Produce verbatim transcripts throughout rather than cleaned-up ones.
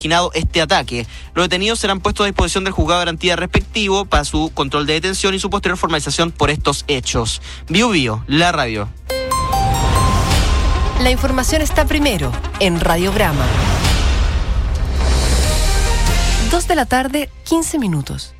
este ataque. Los detenidos serán puestos a disposición del juzgado de garantía respectivo para su control de detención y su posterior formalización por estos hechos. Bio Bio, la radio. La información está primero en Radiograma. Dos de la tarde, quince minutos.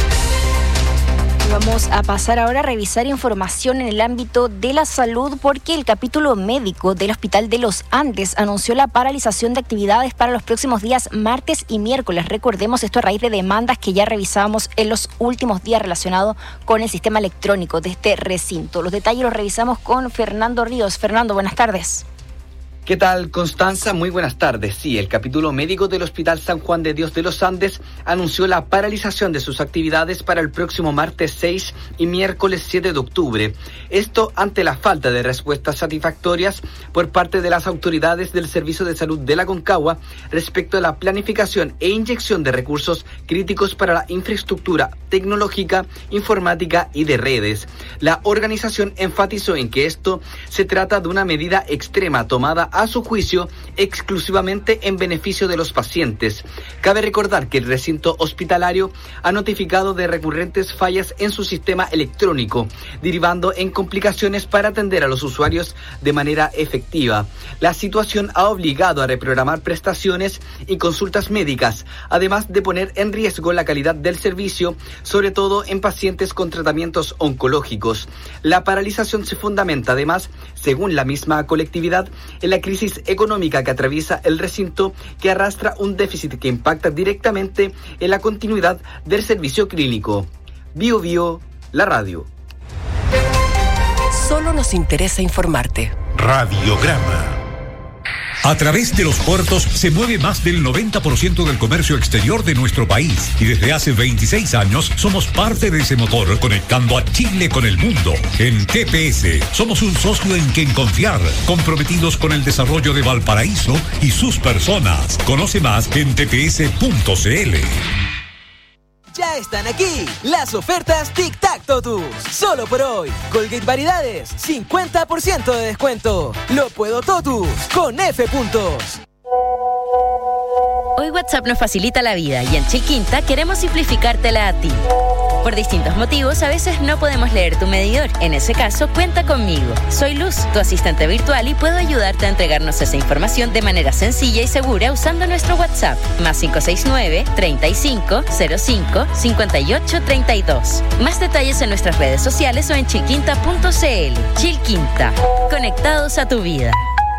Vamos a pasar ahora a revisar información en el ámbito de la salud porque el capítulo médico del Hospital de los Andes anunció la paralización de actividades para los próximos días martes y miércoles. Recordemos esto a raíz de demandas que ya revisamos en los últimos días relacionados con el sistema electrónico de este recinto. Los detalles los revisamos con Fernando Ríos. Fernando, buenas tardes. ¿Qué tal, Constanza? Muy buenas tardes. Sí, el capítulo médico del Hospital San Juan de Dios de los Andes anunció la paralización de sus actividades para el próximo martes seis y miércoles siete de octubre. Esto ante la falta de respuestas satisfactorias por parte de las autoridades del Servicio de Salud de la Concagua respecto a la planificación e inyección de recursos críticos para la infraestructura tecnológica, informática y de redes. La organización enfatizó en que esto se trata de una medida extrema tomada a su juicio exclusivamente en beneficio de los pacientes. Cabe recordar que el recinto hospitalario ha notificado de recurrentes fallas en su sistema electrónico, derivando en complicaciones para atender a los usuarios de manera efectiva. La situación ha obligado a reprogramar prestaciones y consultas médicas, además de poner en riesgo la calidad del servicio, sobre todo en pacientes con tratamientos oncológicos. La paralización se fundamenta además, según la misma colectividad, en la crisis económica que atraviesa el recinto, que arrastra un déficit que impacta directamente en la continuidad del servicio clínico. Bio Bio, la radio. Solo nos interesa informarte. Radiograma. A través de los puertos se mueve más del noventa por ciento del comercio exterior de nuestro país y desde hace veintiséis años somos parte de ese motor conectando a Chile con el mundo. En T P S somos un socio en quien confiar, comprometidos con el desarrollo de Valparaíso y sus personas. Conoce más en t p s punto c l. Ya están aquí las ofertas Tic Tac Totus. Solo por hoy. Colgate Variedades, cincuenta por ciento de descuento. Lo puedo Totus con F puntos. Hoy WhatsApp nos facilita la vida y en Chilquinta queremos simplificártela a ti. Por distintos motivos, a veces no podemos leer tu medidor. En ese caso, cuenta conmigo. Soy Luz, tu asistente virtual, y puedo ayudarte a entregarnos esa información de manera sencilla y segura usando nuestro WhatsApp. Más cinco seis nueve, treinta y cinco, cero cinco, cincuenta y ocho, treinta y dos. Más detalles en nuestras redes sociales o en chilquinta punto c l. Chilquinta. Conectados a tu vida.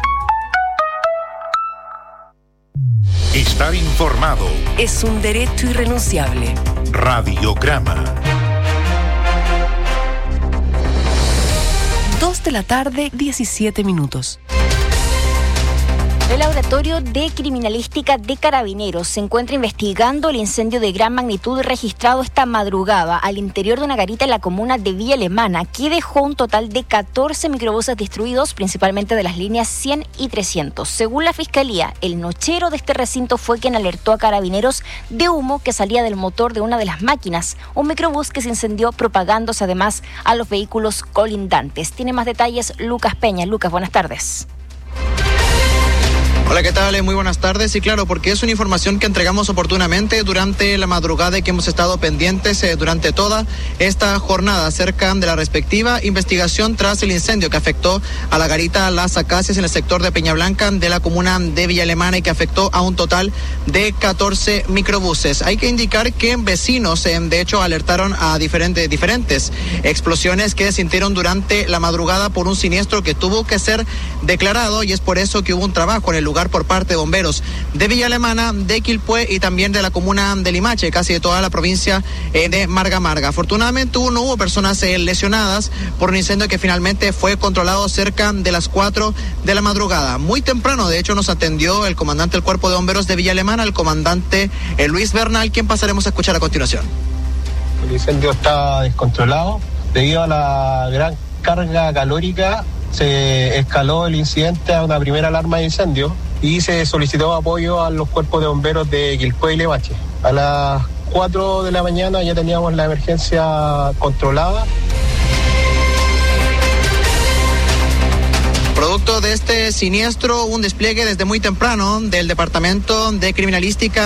Estar informado es un derecho irrenunciable. Radiograma. Dos de la tarde, diecisiete minutos. El Laboratorio de Criminalística de Carabineros se encuentra investigando el incendio de gran magnitud registrado esta madrugada al interior de una garita en la comuna de Villa Alemana, que dejó un total de catorce microbuses destruidos, principalmente de las líneas cien y trescientos. Según la Fiscalía, el nochero de este recinto fue quien alertó a Carabineros de humo que salía del motor de una de las máquinas, un microbús que se incendió propagándose además a los vehículos colindantes. Tiene más detalles Lucas Peña. Lucas, buenas tardes. Hola, ¿qué tal? Muy buenas tardes. Y claro, porque es una información que entregamos oportunamente durante la madrugada y que hemos estado pendientes eh, durante toda esta jornada acerca de la respectiva investigación tras el incendio que afectó a la garita Las Acacias en el sector de Peña Blanca de la comuna de Villa Alemana y que afectó a un total de catorce microbuses. Hay que indicar que vecinos, eh, de hecho, alertaron a diferentes, diferentes explosiones que sintieron durante la madrugada por un siniestro que tuvo que ser declarado, y es por eso que hubo un trabajo en el lugar por parte de bomberos de Villa Alemana, de Quilpué y también de la comuna de Limache, casi de toda la provincia eh, de Marga Marga. Afortunadamente no hubo personas eh, lesionadas por un incendio que finalmente fue controlado cerca de las cuatro de la madrugada. Muy temprano, de hecho, nos atendió el comandante del Cuerpo de Bomberos de Villa Alemana, el comandante eh, Luis Bernal, quien pasaremos a escuchar a continuación. El incendio está descontrolado debido a la gran carga calórica. Se escaló el incidente a una primera alarma de incendio y se solicitó apoyo a los cuerpos de bomberos de Quilpué y Limache. A las cuatro de la mañana ya teníamos la emergencia controlada. Producto de este siniestro, un despliegue desde muy temprano del Departamento de Criminalística